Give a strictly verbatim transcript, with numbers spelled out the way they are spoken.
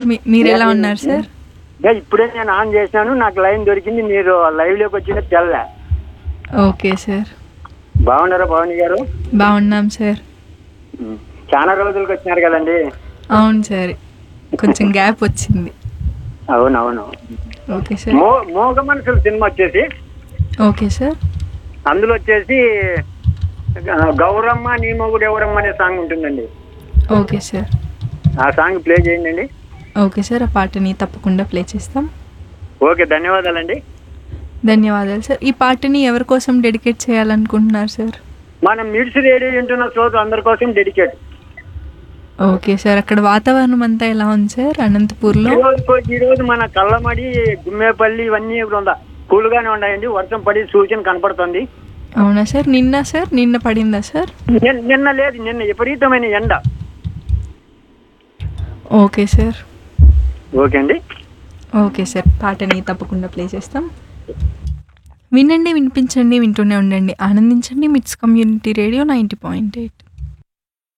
మీ- మీరు ఎలా ఉన్నారు సార్? ఇంకా ఇప్పుడే నేను ఆన్ చేసినాను, నాకు లైన్ దొరికింది, మీరు లైవ్లోకి వచ్చిన తెల్ల. Okay sir. బాగున్నారా భవాని గారు? బాగున్నాం సార్. ఉమ్. చాలా రోజులకు వచ్చినారు కదండి. అవును సార్, కొంచెం గ్యాప్ వచ్చింది. అవునవును. Okay sir. మో మోగ మనుషులు సినిమా వచ్చేసి, ఓకే సార్. అందులో వచ్చేసి ఆ, గౌరమ్మ నీ మొగుడు ఎవరమ్మ అనే సాంగ్ ఉంటుందండి. Okay sir. ఆ సాంగ్ ప్లే చేయండి. ఓకే సార్, ఆ పాటని తప్పకుండా ప్లే చేస్తాం. ఓకే, ధన్యవాదాలండి. ధన్యవాదాలు సార్. ఈ పాటని ఎవరి కోసం డెడికేట్ చేయాలనుకుంటున్నారు సార్? మనం మిడ్స్ రేడియో వింటున్న శ్రోతలు అందరి కోసం డెడికేట్. Okay sir. అక్కడ వాతావరణం అంతా ఎలా ఉంది సార్ అనంతపూర్లో? ఈ రోజు ఈ రోజు మన కళ్ళమడి, గుమ్మేపల్లి ఇవన్నీ ఉందా కూల్గానే ఉన్నాయండి. వర్షం పడి సూచన కనపడుతుంది. అవునా సార్? నిన్న సార్ నిన్న పడిందా సార్? నిన్న నిన్న లేదు, నిన్న విపరీతమైన ఎండ. Okay sir. ఓకే అండి. ఓకే సార్, పాటని తప్పకుండా ప్లే చేస్తాం. వినండి, వినిపించండి, వింటూనే ఉండండి, ఆనందించండి. మిట్స్ community radio ninety point eight.